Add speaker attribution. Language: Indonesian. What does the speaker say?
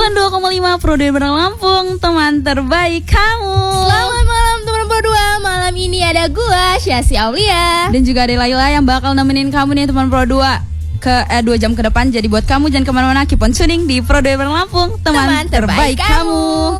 Speaker 1: 92,5 Pro 2 Lampung, teman terbaik kamu.
Speaker 2: Selamat malam teman Pro 2. Malam ini ada gua, Syasi Aulia.
Speaker 1: Dan juga ada Laila yang bakal nemenin kamu nih teman Pro 2 2 jam ke depan. Jadi buat kamu jangan kemana-mana, keep on tuning di Pro 2 Lampung, teman terbaik kamu.